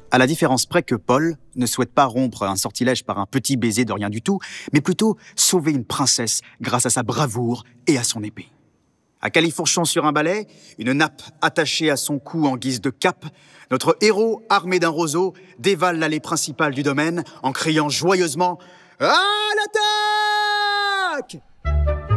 À la différence près que Paul ne souhaite pas rompre un sortilège par un petit baiser de rien du tout, mais plutôt sauver une princesse grâce à sa bravoure et à son épée. À califourchon sur un balai, une nappe attachée à son cou en guise de cape, notre héros, armé d'un roseau, dévale l'allée principale du domaine en criant joyeusement « À la terre !»